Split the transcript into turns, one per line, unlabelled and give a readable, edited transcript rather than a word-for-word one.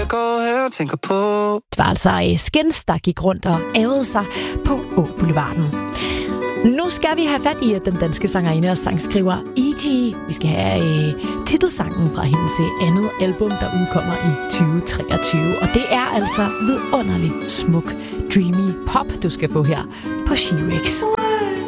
jeg går her og tænker på.
Det var altså Skins, der gik rundt og ævede sig på Boulevarden. Nu skal vi have fat i den danske sangerinde og sangskriver E.G. Vi skal have titelsangen fra hendes andet album, der udkommer i 2023. Og det er altså vidunderligt smuk, dreamy pop, du skal få her på She-Rex.